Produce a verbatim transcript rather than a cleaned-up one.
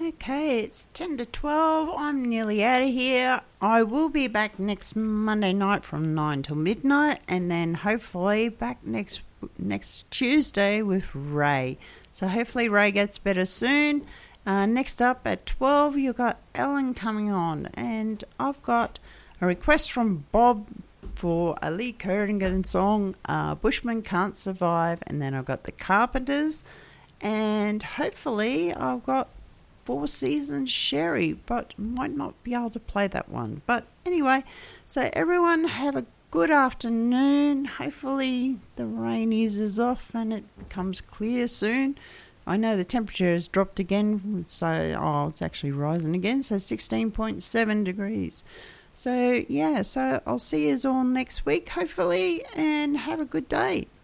Okay, it's ten to twelve. I'm nearly out of here. I will be back next Monday night from nine till midnight, and then hopefully back next next Tuesday with Ray. So hopefully Ray gets better soon. Uh, next up at twelve, you've got Ellen coming on, and I've got a request from Bob for a Lee Kernaghan song, uh, Bushman Can't Survive, and then I've got the Carpenters, and hopefully I've got Four Seasons Sherry, but might not be able to play that one. But anyway, so everyone have a good afternoon. Hopefully the rain eases off and it becomes clear soon. I know the temperature has dropped again, so oh, it's actually rising again, so sixteen point seven degrees. So yeah, so I'll see you all next week, hopefully, and have a good day.